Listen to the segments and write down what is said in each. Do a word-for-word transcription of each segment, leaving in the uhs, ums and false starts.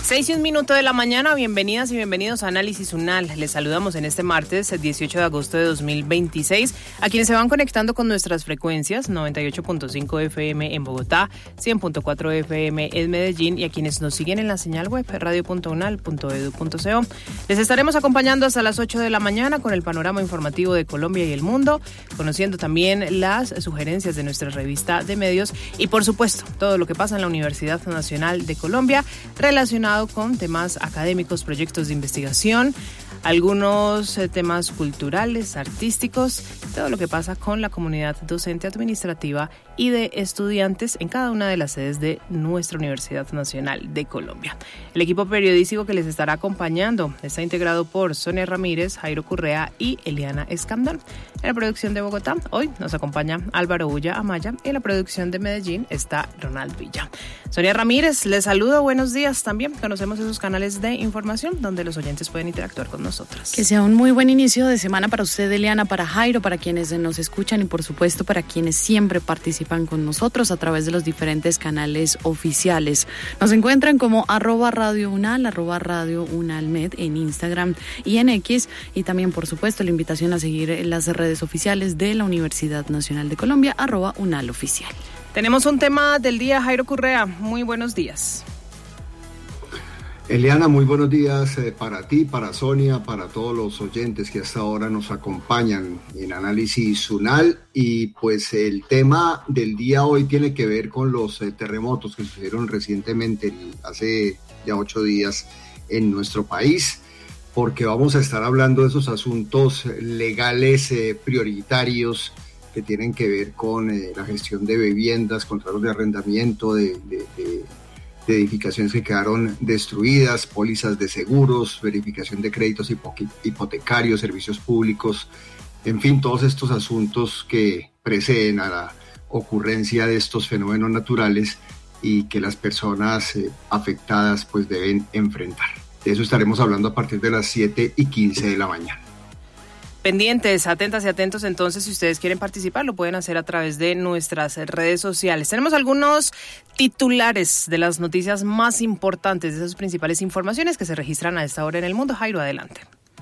Seis y un minuto de la mañana, bienvenidas y bienvenidos a Análisis UNAL. Les saludamos en este martes, el dieciocho de agosto de dos mil veintiséis, a quienes se van conectando con nuestras frecuencias, noventa y ocho punto cinco F M en Bogotá, cien punto cuatro F M en Medellín, y a quienes nos siguen en la señal web radio punto unal punto edu punto co. Les estaremos acompañando hasta las ocho de la mañana con el panorama informativo de Colombia y el mundo, conociendo también las sugerencias de nuestra revista de medios y, por supuesto, todo lo que pasa en la Universidad Nacional de Colombia relacionado con temas académicos, proyectos de investigación, algunos eh, temas culturales, artísticos, todo lo que pasa con la comunidad docente, administrativa y de estudiantes en cada una de las sedes de nuestra Universidad Nacional de Colombia. El equipo periodístico que les estará acompañando está integrado por Sonia Ramírez, Jairo Correa y Eliana Escandón. En la producción de Bogotá, hoy nos acompaña Álvaro Ulla Amaya, y en la producción de Medellín está Ronald Villa. Sonia Ramírez, les saludo, buenos días. También conocemos esos canales de información donde los oyentes pueden interactuar con nosotras. Que sea un muy buen inicio de semana para usted, Eliana, para Jairo, para quienes nos escuchan y, por supuesto, para quienes siempre participan con nosotros a través de los diferentes canales oficiales. Nos encuentran como arroba Radio Unal, arroba Radio Unalmed en Instagram y en X, y también, por supuesto, la invitación a seguir las redes oficiales de la Universidad Nacional de Colombia, arroba Unal Oficial. Tenemos un tema del día, Jairo Correa. Muy buenos días. Eliana, muy buenos días eh, para ti, para Sonia, para todos los oyentes que hasta ahora nos acompañan en Análisis UNAL. Y pues el tema del día hoy tiene que ver con los eh, terremotos que sucedieron recientemente, hace ya ocho días, en nuestro país, porque vamos a estar hablando de esos asuntos legales eh, prioritarios que tienen que ver con eh, la gestión de viviendas, contratos de arrendamiento, de... de, de de edificaciones que quedaron destruidas, pólizas de seguros, verificación de créditos hipotecarios, servicios públicos, en fin, todos estos asuntos que preceden a la ocurrencia de estos fenómenos naturales y que las personas eh, afectadas pues deben enfrentar. De eso estaremos hablando a partir de las siete y quince de la mañana. Pendientes, atentas y atentos, entonces, si ustedes quieren participar, lo pueden hacer a través de nuestras redes sociales. Tenemos algunos titulares de las noticias más importantes, de esas principales informaciones que se registran a esta hora en el mundo. Jairo, adelante.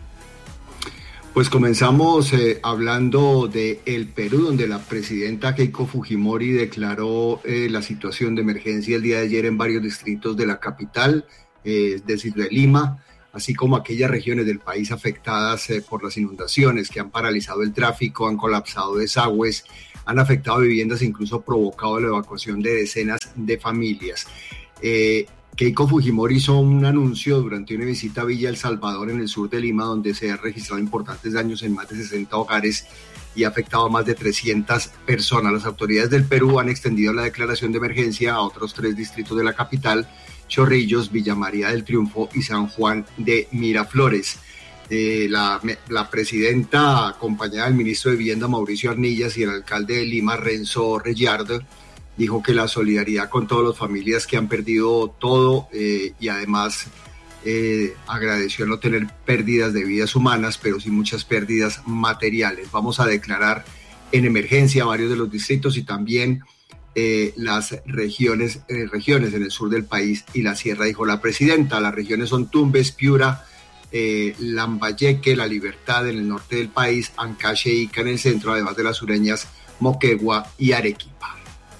Pues comenzamos eh, hablando de el Perú, donde la presidenta Keiko Fujimori declaró eh, la situación de emergencia el día de ayer en varios distritos de la capital, eh, es decir, de Lima, así como aquellas regiones del país afectadas eh, por las inundaciones que han paralizado el tráfico, han colapsado desagües, han afectado viviendas e incluso provocado la evacuación de decenas de familias. Eh, Keiko Fujimori hizo un anuncio durante una visita a Villa El Salvador en el sur de Lima, donde se han registrado importantes daños en más de sesenta hogares y ha afectado a más de trescientas personas. Las autoridades del Perú han extendido la declaración de emergencia a otros tres distritos de la capital, Chorrillos, Villa María del Triunfo y San Juan de Miraflores. Eh, la, la presidenta, acompañada del ministro de Vivienda Mauricio Arnillas y el alcalde de Lima, Renzo Reyardo, dijo que la solidaridad con todas las familias que han perdido todo eh, y además eh, agradeció no tener pérdidas de vidas humanas, pero sí muchas pérdidas materiales. Vamos a declarar en emergencia varios de los distritos y también Eh, las regiones, eh, regiones en el sur del país y la sierra, dijo la presidenta. Las regiones son Tumbes, Piura, eh, Lambayeque, La Libertad en el norte del país, Ancache y Ica en el centro, además de las sureñas Moquegua y Arequipa.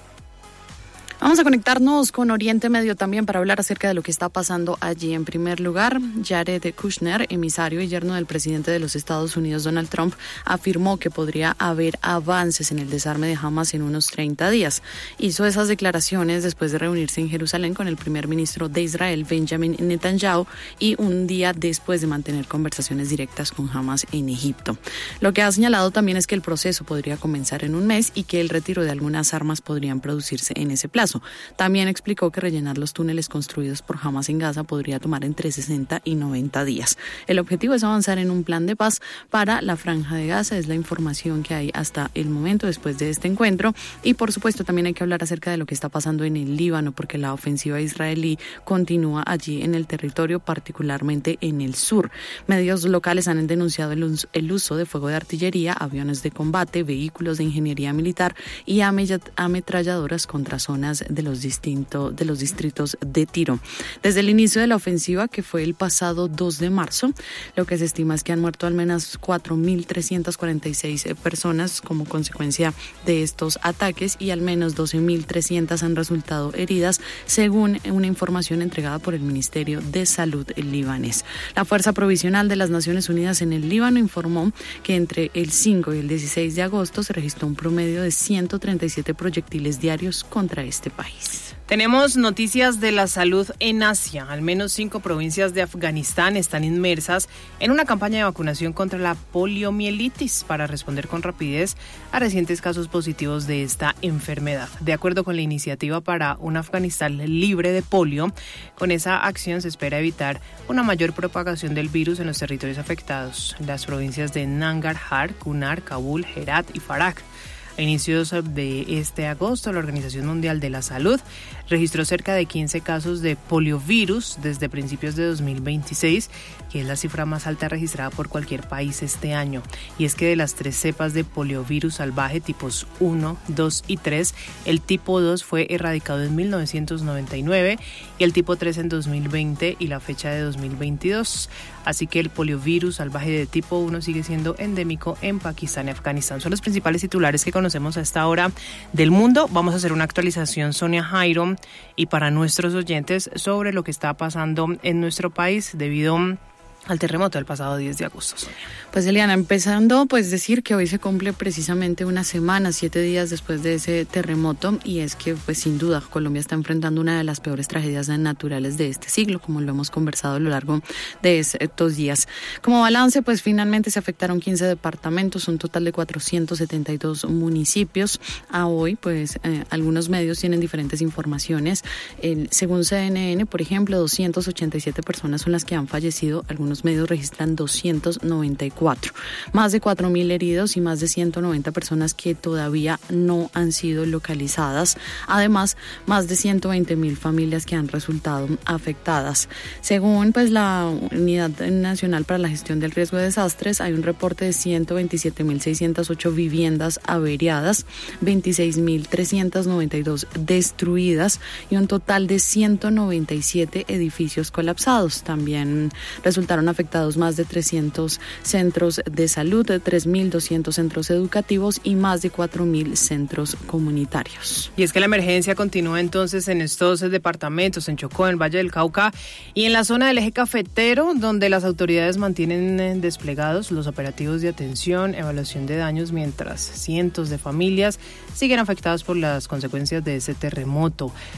Vamos a conectarnos con Oriente Medio también para hablar acerca de lo que está pasando allí. En primer lugar, Jared Kushner, emisario y yerno del presidente de los Estados Unidos, Donald Trump, afirmó que podría haber avances en el desarme de Hamas en unos treinta días. Hizo esas declaraciones después de reunirse en Jerusalén con el primer ministro de Israel, Benjamin Netanyahu, y un día después de mantener conversaciones directas con Hamas en Egipto. Lo que ha señalado también es que el proceso podría comenzar en un mes y que el retiro de algunas armas podrían producirse en ese plazo. También explicó que rellenar los túneles construidos por Hamas en Gaza podría tomar entre sesenta y noventa días. El objetivo es avanzar en un plan de paz para la Franja de Gaza. Es la información que hay hasta el momento después de este encuentro. Y por supuesto también hay que hablar acerca de lo que está pasando en el Líbano, porque la ofensiva israelí continúa allí en el territorio, particularmente en el sur. Medios locales han denunciado el uso, el uso de fuego de artillería, aviones de combate, vehículos de ingeniería militar y ametralladoras contra zonas personas de los, distinto, de los distritos de tiro. Desde el inicio de la ofensiva, que fue el pasado dos de marzo, lo que se estima es que han muerto al menos cuatro mil trescientas cuarenta y seis personas como consecuencia de estos ataques y al menos doce mil trescientas han resultado heridas, según una información entregada por el Ministerio de Salud libanés. La Fuerza Provisional de las Naciones Unidas en el Líbano informó que entre el cinco y el dieciséis de agosto se registró un promedio de ciento treinta y siete proyectiles diarios contra este país. Tenemos noticias de la salud en Asia. Al menos cinco provincias de Afganistán están inmersas en una campaña de vacunación contra la poliomielitis para responder con rapidez a recientes casos positivos de esta enfermedad. De acuerdo con la iniciativa para un Afganistán libre de polio, con esa acción se espera evitar una mayor propagación del virus en los territorios afectados, las provincias de Nangarhar, Kunar, Kabul, Herat y Farak. A inicios de este agosto, la Organización Mundial de la Salud registró cerca de quince casos de poliovirus desde principios de dos mil veintiséis, que es la cifra más alta registrada por cualquier país este año. Y es que de las tres cepas de poliovirus salvaje, tipos uno, dos y tres, el tipo dos fue erradicado en mil novecientos noventa y nueve y el tipo tres en dos mil veinte y la fecha de dos mil veintidós. Así que el poliovirus salvaje de tipo uno sigue siendo endémico en Pakistán y Afganistán. Son los principales titulares que conocemos a esta hora del mundo. Vamos a hacer una actualización, Sonia Jairo, y para nuestros oyentes sobre lo que está pasando en nuestro país debido al terremoto del pasado diez de agosto, Sonia. Pues Eliana, empezando pues decir que hoy se cumple precisamente una semana, siete días después de ese terremoto, y es que pues sin duda Colombia está enfrentando una de las peores tragedias naturales de este siglo, como lo hemos conversado a lo largo de estos días. Como balance, pues finalmente se afectaron quince departamentos, un total de cuatrocientos setenta y dos municipios. A hoy pues eh, algunos medios tienen diferentes informaciones. El, según C N N, por ejemplo, doscientas ochenta y siete personas son las que han fallecido, algunos medios registran doscientos noventa y cuatro, más de cuatro mil heridos y más de ciento noventa personas que todavía no han sido localizadas. Además, más de ciento veinte mil familias que han resultado afectadas. Según pues la Unidad Nacional para la Gestión del Riesgo de Desastres, hay un reporte de ciento veintisiete mil seiscientas ocho viviendas averiadas, veintiséis mil trescientas noventa y dos destruidas y un total de ciento noventa y siete edificios colapsados. También resultaron afectados más de trescientos centros de salud, tres mil doscientos centros educativos y más de cuatro mil centros comunitarios. Y es que la emergencia continúa entonces en estos departamentos, en Chocó, en el Valle del Cauca y en la zona del eje cafetero, donde las autoridades mantienen desplegados los operativos de atención, evaluación de daños, mientras cientos de familias siguen afectadas por las consecuencias de ese terremoto.